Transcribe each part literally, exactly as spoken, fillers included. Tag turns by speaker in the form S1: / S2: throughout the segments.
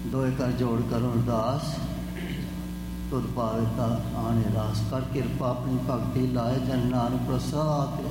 S1: दोए कर जोड़ करो अरदास तुद पावे ता आने रास कर किरपा अपनी भगती लाए जन नानक प्रसाद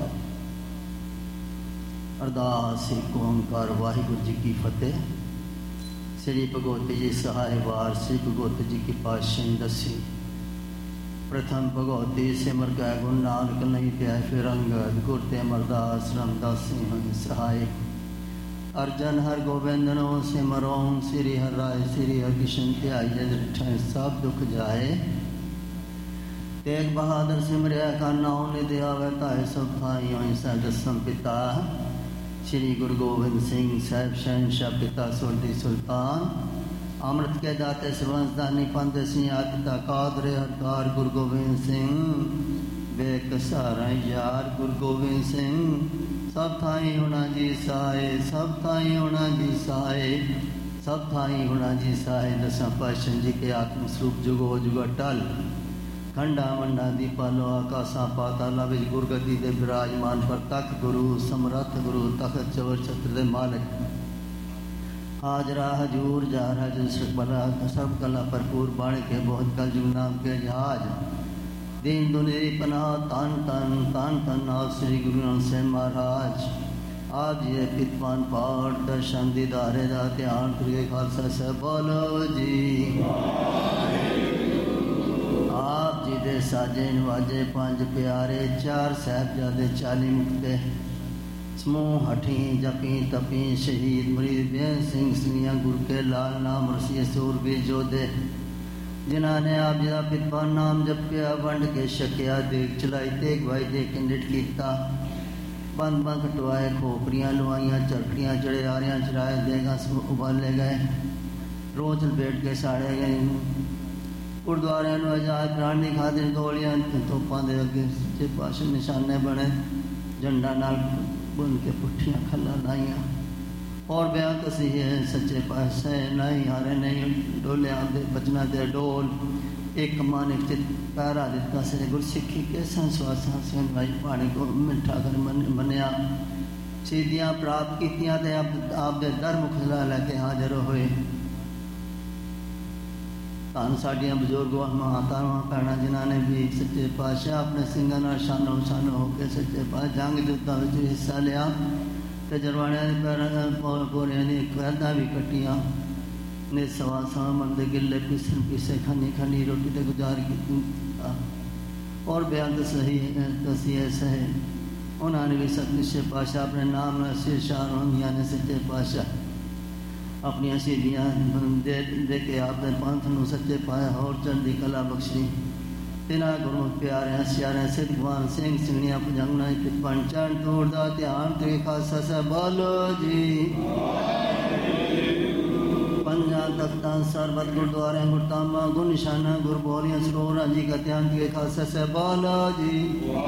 S1: अरदास एक ओंकार वाहिगुरू जी की फतेह। श्री भगवती जी सहाय वार श्री भगवती जी की पातशाही दसी प्रथम भगवती सिमर गए गुरु नानक नहीं प्याय फिर अंगद गुर ते अमरदास रामदास सिंह सहाय अर्जन हर गोबिंदनो सिमरो श्री हर राय श्री हर किशन त्याय सब दुख जाए तेग बहादुर सिमरिया का नाम निधि आवे ताए सब थाई होई सा दसम पिता श्री गुरु गोबिंद सिंह साहिब शहनशाह पिता सुरदी सुल्तान अमृत के दाते सर्वंसदानी पंथ सिंह पिता कादरे हरकार गुरु गोबिंद सिंह बेकसारा यार गुरु गोबिंद सिंह सब थाई होना जी सहाय सब थाई होना जी सहाय सब थाई होना जी सहाय दसा पातशाह जी के आत्म स्वरूप जुगो जुग अटल खंडा मंडा दीपालो आकाशा पाताला विच गुरगति दे विराजमान पर तख गुरु समरथ गुरु तखत चवर छत्र दे मालिक हाजरा हजूर जहरा बला सब कला भरपूर बाणी के बहुत कल जुग नाम के जहाज दीन दुनिया पनाह तान तन तान तन श्री गुरु नानक से महाराज आज ये पितवान पाठ दर्शन दीदारे दा ध्यान करके खालसा से बोलो जी आप जी दे साजे नवाजे पंज प्यारे चार साहिबजादे चाली मुक्ते समूह हठी जपी तपी शहीद मुरीद बेन सिंह सिंह गुरु के लाल नाम रसी सूरबीर जोधे जिन्हों ने आप जी का पिता नाम जपिया वंड के छकिया देख चलाई तेग भाई दे के निट किया बंद बंद कटवाए खोपरियां लुआइया चरखियां चढ़े आरियां चराए देगा उबाले गए रोज लपेट के साड़े गए गुरुद्वारे आजाद कराने की खातिर गोलियां तोपां दे अगे सच्चे पातशाह निशाने बने झंडा नाल बुन के पुठियां खला लाइया और बयान तसी है सच्चे पातशाह नहीं हारे नहीं डोलियां दे बचना दे डोल एक मानिक चित पैरा दिता से गुरसिखी के संस्वासा से भाई पानी को मिठा कर मन मनिया सीधियां प्राप्त कीतियां ते आप दे दर मुखला लेके हाजिर होए धन साड़ियाँ बजुर्ग मातावां भैणां जिन्होंने भी सच्चे पातशाह अपने सिंगां नाल शानो शानो होकर सच्चे पातशाह जंग युद्धां विच हिस्सा लिया ते जरवाणियां दे पैरां पोरियां दी कैदां भी कट्टियां ने सवा सवा मन दे गिले पीसन पीसे खनी खनी रोटी ते गुजार की और बयान तो सही दसी है सही उन्होंने भी सच्चे पातशाह अपने नाम नाल सिर शान होंदियां ने सच्चे पातशाह अपनिया शहीदियां दे दे के आपने पंथ नूं सच्चे पाया और चढ़दी कला बख्शी तिना गुरु प्यारे सियारे सिद्धवान सिंह सिंघनिया पंजंगना पंचन तोड़दा ध्यान ते खालसा सा बोलो जी पंजा तख्तां सरबत गुरुद्वारे गुरतामा गुर निशाना गुरु बोलियां सरोवरां जी का ध्यान ते खालसा सा बोलो जी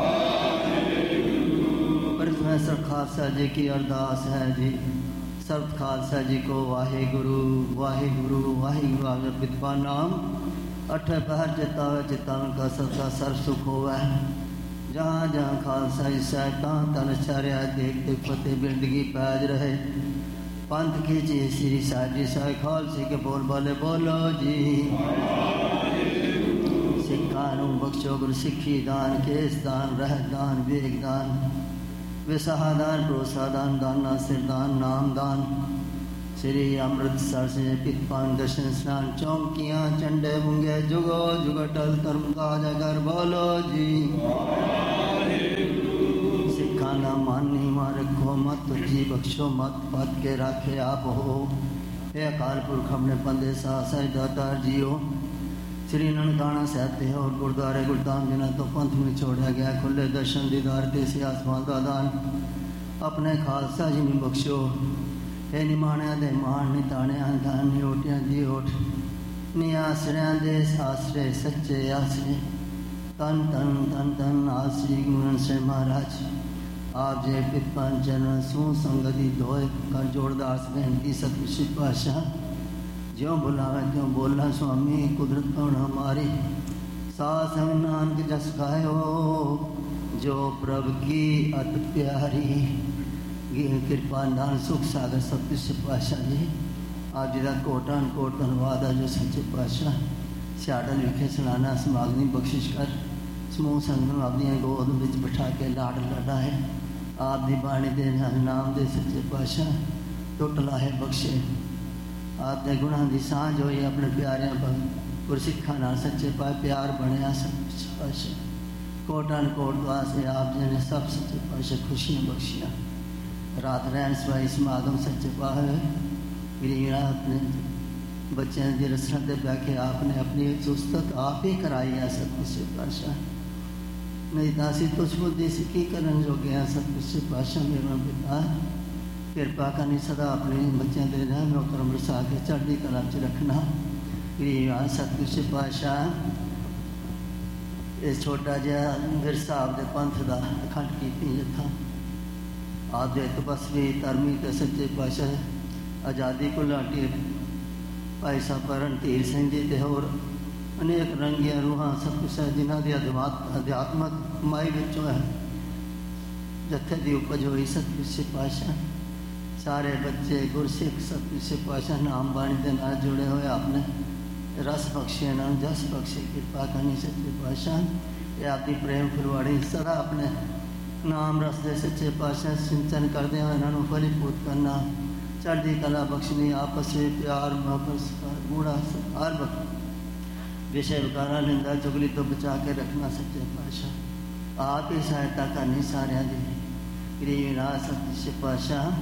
S1: प्रोफेसर खालसा जी की अरदास है जी सर्व खालसा जी को वाहे गुरु वाहे गुरु वाहे गुरु आगे पिता नाम अठ पहर चितावे चितावन का सबका सर्व सुख होवे जहाँ जहाँ खालसा ईसा तहाँ तन चार्या देख देख फतेह बिरदगी पैज रहे पंथ की जी श्री साहिब जी साहिब खालसी के बोल बोले बोलो जी सिखा बख्शो गुरु सिखी दान केस दान रह दान वेग दान विसादान प्रोसादान दाना सिरदान नामदान श्री अमृतसर से पितपान दर्शन स्नान चौंकियाँ चंडे मुंगे जुगो जुगटल धर्म काज अगर बोलो जी सिखा ना मानी मां रखो मत जी बख्शो मत पद के राखे आप हो हे अकाल पुरख अपने पंदे सा सही दातार जियो श्री ननकाना साहब ते और गुरुद्वारे गुरदाम जिन्हों तो पंथ में छोड़ा गया खुले दर्शन दीदार ते आसमान का दान अपने खालसा जी में बख्शो हे निमाणिया दे मान निताणिया दान नियोटिया दी ओठ नि आसरिया दे आसरे सच्चे आसरे तन तन तन तन आसरी गुरु से महाराज आप जे पितपान जन सू संगति धोए कर जोड़दास बेनती सतविशी पातशाह ज्यों बुलावे त्यों बोला स्वामी कुदरत कौन हमारी सास नानक जस गायो जो प्रभ की अत प्यारी कृपा नान सुख सागर सतविश पातशाह जी ਅੱਜ ਦਾ ਕੋਟਾਨ ਕੋਟ ਧੰਨਵਾਦ ਹੈ ਜੋ ਸੱਚੇ ਪਾਤਸ਼ਾਹ ਸਿਆਟਲ ਵਿਖੇ ਸਾਲਾਨਾ ਸਮਾਗਮ ਬਖਸ਼ਿਸ਼ ਕਰ ਸਮੂਹ ਸੰਗਤ ਨੂੰ ਆਪਣੀਆਂ ਗੋਦ ਵਿੱਚ ਬਿਠਾ ਕੇ ਲਾਡ ਲਾਡਾ ਹੈ। ਆਪ ਦੀ ਬਾਣੀ ਦੇ ਨਾਮ ਦੇ ਸੱਚੇ ਪਾਤਸ਼ਾਹ ਟੁੱਟ ਲਾਹੇ ਬਖਸ਼ੇ। ਆਪ ਦੇ ਗੁਣਾਂ ਦੀ ਸਾਂਝ ਹੋਈ ਆਪਣੇ ਪਿਆਰਿਆਂ ਗੁਰਸਿੱਖਾਂ ਨਾਲ ਸੱਚੇ ਪਾ ਪਿਆਰ ਬਣਿਆ ਸੱਚੇ ਪਾਤਸ਼ਾਹ ਕੋਟਾਨ ਕੋਟ ਵਾਸਤੇ ਆਪ ਜੀ ਨੇ ਸਭ ਸੱਚੇ ਪਾਤਸ਼ਾਹ ਖੁਸ਼ੀਆਂ ਬਖਸ਼ੀਆਂ। ਰਾਤ ਰਹਿਣ ਸਵਾਈ ਸਮਾਗਮ ਸੱਚੇ ਪਾਤਸ਼ਾਹ ਗਰੀਬ ਆਪਣੇ ਬੱਚਿਆਂ ਦੀ ਰਸਨਾ ਤੇ ਬਹਿ ਕੇ ਆਪ ਨੇ ਆਪਣੀ ਸੁਸਤਤ ਆਪ ਹੀ ਕਰਾਈ ਹੈ ਸਤਿ ਪਾਤਸ਼ਾਹ। ਨਹੀਂ ਤਾਂ ਅਸੀਂ ਤੁਝ ਬੁੱਧੀ ਸੀ ਕੀ ਕਰਨ ਜੋਗੇ ਹਾਂ ਸਤਿ ਪਾਤਸ਼ਾਹ ਮੇਰਾ ਪਿਤਾ ਕਿਰਪਾ ਕਰਨੀ ਸਦਾ ਆਪਣੇ ਬੱਚਿਆਂ ਦੇ ਰਹਿਮ ਕਰਮ ਰਸਾ ਕੇ ਚੜ੍ਹਦੀ ਕਲਾ 'ਚ ਰੱਖਣਾ। ਗਰੀਬ ਸਤਿ ਪਾਤਸ਼ਾਹ ਇਸ ਛੋਟਾ ਜਿਹਾ ਵਿਰਸਾ ਆਪਦੇ ਪੰਥ ਦਾ ਅਖੰਡ ਕੀਤੀ ਜਥਾ ਆਦੇ ਤਪਸਵੀ ਧਰਮੀ ਤੇ ਸੱਚੇ ਪਾਤਸ਼ਾਹ ਆਜ਼ਾਦੀ ਘੁਲਾਟੀ ਭਾਈ ਸਾਹਿਬ ਪਰਨ ਧੀਰ ਸਿੰਘ ਜੀ ਤੇ ਹੋਰ ਅਨੇਕ ਰੰਗੀਆਂ ਰੂਹਾਂ ਸਤਿ ਜਿਨ੍ਹਾਂ ਦੀ ਅਧਿਆਤਮ ਅਧਿਆਤਮਕ ਮਾਈ ਵਿੱਚੋਂ ਹੈ ਜੱਥੇ ਦੀ ਉਪਜ ਹੋਈ ਸਤਿ ਪਾਤਸ਼ਾਹ ਸਾਰੇ ਬੱਚੇ ਗੁਰਸਿੱਖ ਸਤਿ ਪਾਤਸ਼ਾਹ ਨਾਮ ਬਾਣੀ ਦੇ ਨਾਲ ਜੁੜੇ ਹੋਏ ਆਪਨੇ ਰਸ ਬਖਸ਼ੇ ਨਾਲ ਜਸ ਬਖਸ਼ੇ ਕਿਰਪਾ ਕਰਨੀ ਸੱਚੇ ਪਾਤਸ਼ਾਹ। ਇਹ ਆਪਦੀ ਪ੍ਰੇਮ ਫੁਲਵਾੜੀ ਸਦਾ ਆਪਣੇ ਨਾਮ ਰਸ ਦੇ ਸੱਚੇ ਪਾਤਸ਼ਾਹ ਸਿੰਚਨ ਕਰਦੇ ਹੋਏ ਇਹਨਾਂ ਨੂੰ ਫਲੀਭੂਤ ਕਰਨਾ ਚੜ੍ਹਦੀ ਕਲਾ ਬਖਸ਼ਣੀ ਆਪਸ ਵਿੱਚ ਪਿਆਰ ਮੁਹੱਬਤ ਗੂੜਾ ਹਰ ਵਕਤ ਵਿਸ਼ੇ ਵਿਕਾਰਾਂ ਨਿੰਦਾ ਚੁਗਲੀ ਤੋਂ ਬਚਾ ਕੇ ਰੱਖਣਾ ਸੱਚੇ ਪਾਤਸ਼ਾਹ। ਆਪ ਹੀ ਸਹਾਇਤਾ ਕਰਨੀ ਸਾਰਿਆਂ ਦੀ ਗਰੀਬ ਨਾ ਸੱਚੇ ਪਾਤਸ਼ਾਹ।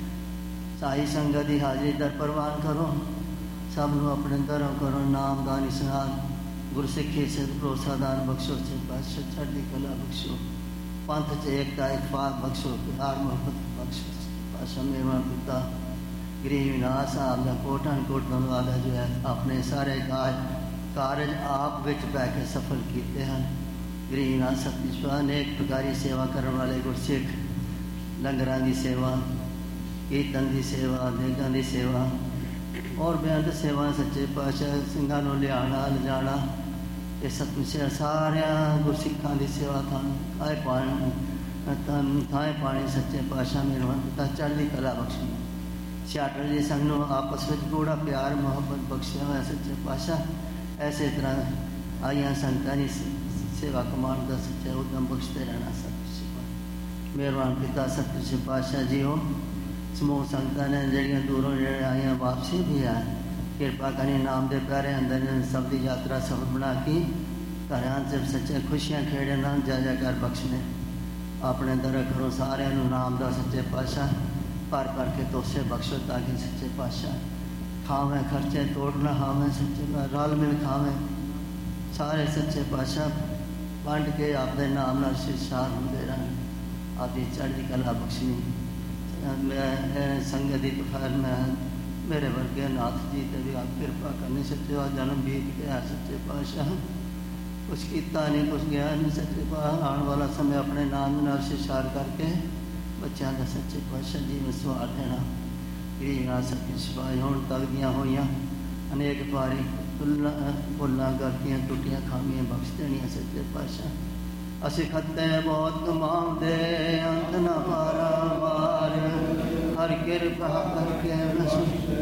S1: ਸਾਈ ਸੰਗਤ ਦੀ ਹਾਜ਼ਰੀ ਦਰ ਪ੍ਰਵਾਨ ਕਰੋ ਸਭ ਨੂੰ ਆਪਣੇ ਦਰੋਂ ਕਰੋ ਨਾਮ ਦਾ ਨਿਸ਼ਾਨ ਗੁਰਸਿੱਖੀ ਸਿੱਧ ਭਰੋਸਾ ਦਾਨ ਬਖਸ਼ੋ ਸੱਚੇ ਪਾਤਸ਼ਾਹ ਚੜ੍ਹਦੀ ਕਲਾ ਬਖਸ਼ੋ ਪੰਥ 'ਚ ਏਕਤਾ ਇਤਫਾਕ ਬਖਸ਼ੋ ਪਿਆਰ ਮੁਹੱਬਤ ਬਖਸ਼ੋ ਪਾਤਸ਼ਾਹ। ਮੇਰਾ ਪਿਤਾ ਗਰੀਬ ਨਾਥ ਸਾਹਿਬ ਦਾ ਕੋਟਾਨ ਕੋਟ ਧੰਨਵਾਦ ਹੈ ਜੋ ਹੈ ਆਪਣੇ ਸਾਰੇ ਕਾਜ ਕਾਰਜ ਆਪ ਵਿੱਚ ਬਹਿ ਕੇ ਸਫਲ ਕੀਤੇ ਹਨ। ਗਰੀਬ ਨਾਥ ਸਤਿਸ਼ਵਾ ਅਨੇਕ ਪ੍ਰਕਾਰੀ ਸੇਵਾ ਕਰਨ ਵਾਲੇ ਗੁਰਸਿੱਖ ਲੰਗਰਾਂ ਦੀ ਸੇਵਾ ਕੀਰਤਨ ਦੀ ਸੇਵਾ ਦੇਗਾਂ ਦੀ ਸੇਵਾ ਔਰ ਬੇਅੰਤ ਸੇਵਾ ਸੱਚੇ ਪਾਤਸ਼ਾਹ ਸਿੰਘਾਂ ਨੂੰ ਲਿਆਉਣਾ ਲਿਜਾਣਾ ਇਹ ਸਤਿ ਸਾਰਿਆਂ ਗੁਰਸਿੱਖਾਂ ਦੀ ਸੇਵਾ ਥਾਂ ਆਏ ਪਾਣੀ ਥਾਏ ਪਾਣੀ ਸੱਚੇ ਪਾਤਸ਼ਾਹ ਮੇਰਾ ਪਿਤਾ ਚੜ੍ਹਦੀ ਕਲਾ ਬਖਸ਼ੀ। ਸਿਆਟਲ ਜੀ ਸੰਗ ਨੂੰ ਆਪਸ ਵਿੱਚ ਗੂੜਾ ਪਿਆਰ ਮੁਹੱਬਤ ਬਖਸ਼ਿਆ ਹੋਇਆ ਸੱਚੇ ਪਾਤਸ਼ਾਹ ਐਸੇ ਤਰ੍ਹਾਂ ਆਈਆਂ ਸੰਗਤਾਂ ਦੀ ਸੇਵਾ ਕਮਾਉਣ ਦਾ ਸੱਚਾ ਉਦਮ ਬਖਸ਼ਦੇ ਰਹਿਣਾ ਸਤਿ ਮੇਹਰਬਾਨ ਪਿਤਾ ਸਤਿ ਪਾਤਸ਼ਾਹ ਜੀ ਹੋ ਸਮੂਹ ਸੰਗਤਾਂ ਨੇ ਜਿਹੜੀਆਂ ਦੂਰੋਂ ਜਿਹੜੇ ਆਈਆਂ ਵਾਪਸੀ ਵੀ ਆ ਕਿਰਪਾ ਕਰੀ ਨਾਮ ਦੇ ਪਿਆਰੇ ਅੰਦਰ ਸਭ ਦੀ ਯਾਤਰਾ ਸਫਲ ਬਣਾ ਕੇ ਘਰਾਂ 'ਚ ਸੱਚੇ ਖੁਸ਼ੀਆਂ ਖੇੜੇ ਨਾਲ ਜਾ ਜਾ ਕਰ ਬਖਸ਼ਣੇ ਆਪਣੇ ਦਰ ਕਰੋ ਸਾਰਿਆਂ ਨੂੰ ਨਾਮ ਦਾ ਸੱਚੇ ਪਾਤਸ਼ਾਹ ਭਰ ਭਰ ਕੇ ਤੋਸੇ ਬਖਸ਼ੋ ਤਾਂ ਕਿ ਸੱਚੇ ਪਾਤਸ਼ਾਹ ਖਾਵੇਂ ਖਰਚੇ ਤੋੜ ਨਾ ਖਾਵੇਂ ਸੱਚੇ ਰਲ ਮਿਲ ਖਾਵੇਂ ਸਾਰੇ ਸੱਚੇ ਪਾਤਸ਼ਾਹ ਵੰਡ ਕੇ ਆਪਦੇ ਨਾਮ ਨਾਲ ਸ਼ਿਰਸ਼ਾਰ ਹੁੰਦੇ ਰਹਿਣ ਆਪਦੀ ਚੜ੍ਹਦੀ ਕਲਾ ਬਖਸ਼ਣੀ। ਮੈਂ ਸੰਗਤ ਦੀ ਤੁਖਾਰ ਮੈਂ ਮੇਰੇ ਵਰਗੇ ਨਾਥ ਜੀ ਤੇ ਵੀ ਆਪ ਕਿਰਪਾ ਕਰਨੀ ਸੱਚੇ ਵਾ ਜਨਮ ਬੀਤ ਗਿਆ ਸੱਚੇ ਪਾਤਸ਼ਾਹ ਕੁਛ ਕੀਤਾ ਨਹੀਂ ਕੁਛ ਗਿਆ ਨਹੀਂ ਸੱਚੇ ਪਾਤਸ਼ਾਹ ਆਉਣ ਵਾਲਾ ਸਮੇਂ ਆਪਣੇ ਨਾਮ ਨਾਲ ਸ਼ਿਰਸ਼ਾਰ ਕਰਕੇ ਬੱਚਿਆਂ ਦਾ ਸੱਚੇ ਪਾਤਸ਼ਾਹ ਜੀ ਨੂੰ ਸਵਾਰ ਦੇਣਾ। ਗਰੀਬ ਨਾਲ ਸੱਚੇ ਸਿਪਾਹੀ ਹੁਣ ਤੱਕ ਦੀਆਂ ਹੋਈਆਂ ਅਨੇਕ ਵਾਰੀ ਤੁਲਨਾ ਭੁੱਲਾਂ ਗਲਤੀਆਂ ਟੁੱਟੀਆਂ ਖਾਮੀਆਂ ਬਖਸ਼ ਦੇਣੀਆਂ ਸੱਚੇ ਪਾਤਸ਼ਾਹ। ਅਸੀਂ ਖੱਤੇ ਬਹੁਤ ਕਮਾਉਂਦੇ ਅੰਤ ਨਾ ਪਾਰਾਵਾਰ ਹਰ ਕਿਰਪਾ ਕਰਕੇ